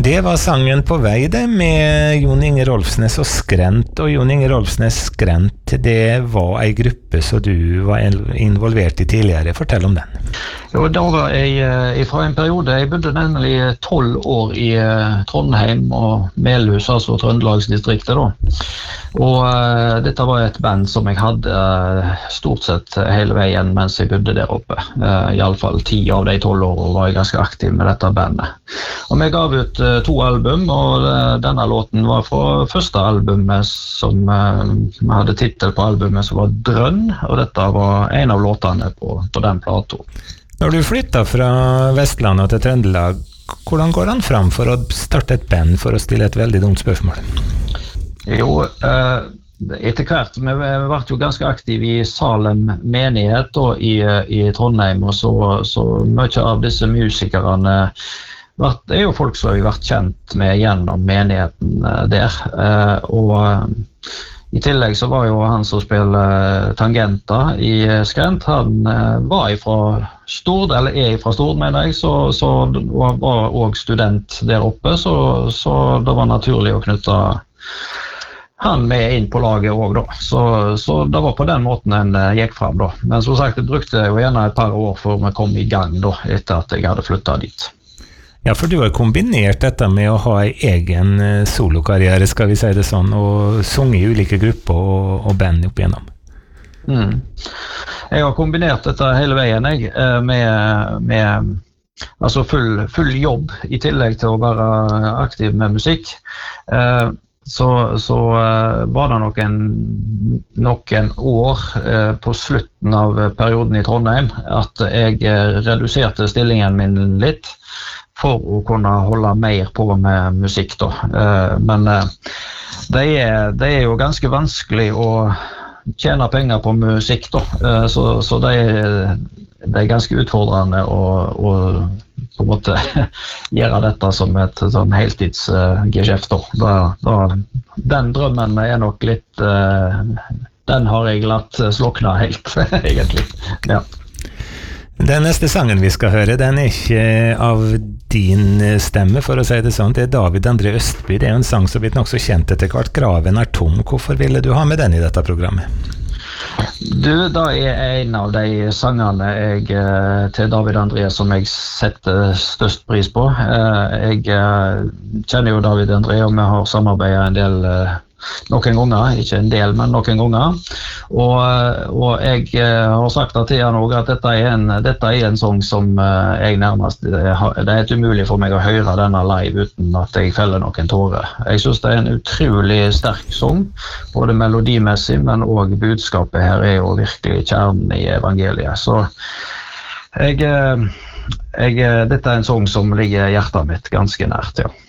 Det var sangen På vei det med Jon Inge Rolfsnes og Skrent, og Jon Inge Rolfsnes Skrent, det var en gruppe som du var involvert i tidligere. Fortell om den. Jo, da var jeg fra en periode, jeg bodde nemlig 12 år i Trondheim og Melhus, altså Trøndelagsdistriktet da. Og dette var et band som jeg hadde stort sett hele veien mens jeg bodde der oppe. I alle fall 10 av de 12 årene var jeg ganske aktiv med dette bandet. Og vi gav ut 2 album, og denne låten var fra første albumet som vi hadde titel på albumet som var Drønn, og dette var en av låtene på den plato. Når du flyttet fra Vestlandet til Trøndelag, hvordan går han fram for å starte et band, for å stille et veldig dumt spørsmål? Jo, etter hvert, vi ble jo ganske aktive i Salem menighet og i Trondheim, og så mye av disse musikerne er jo folk som har vært kjent med gjennom menigheten der, og i tillegg så var jo han som spiller tangenter i Skrent, han var fra Stord, eller fra Stord, mener jeg, så var også student der oppe, så det var naturlig å knytte han med inn på laget også da, så det var på den måten en gikk frem da. Men som sagt, det brukte jo gjerne et par år før vi kom i gang da, etter at jeg hadde flyttet dit. Ja, for du har kombinert dette med å ha en egen solokarriere, skal vi si det sånn, og sunget i ulike grupper og band opp igjennom. Jeg har kombinert dette hele veien, med altså full jobb, i tillegg til å være aktiv med musikk. Så var det noen år på slutten av perioden i Trondheim at jeg reduserte stillingen min litt for å kunne holde mer på med musikk da. Men det er jo ganske vanskelig å tjene penger på musikk da, så det er ganske utfordrende å på en måte gjøre dette som et sånn heltidsgeskjeft da. Den drømmen er nok litt, den har jeg latt slokne helt, egentlig. Ja. Den neste sangen vi skal høre, den er ikke av din stemme, for å si det sånn. Det er David André Østby. Det er jo en sang som blitt nok så kjent etter hvert. Graven er tom. Hvorfor ville du ha med den i dette programmet? Du, da er en av de sangene til David André som jeg setter størst pris på. Jeg kjenner jo David André, og vi har samarbeidet en del noen ganger, ikke en del, men noen ganger. Og jeg har sagt til han også at dette er en sang som jeg nærmest, det er helt umulig for meg å høre denne live uten at jeg feller noen tårer. Jeg synes det er en utrolig sterk sang, både melodimessig, men også budskapet her er jo virkelig kjernen i evangeliet. Så dette er en sang som ligger hjertet mitt ganske nært, ja.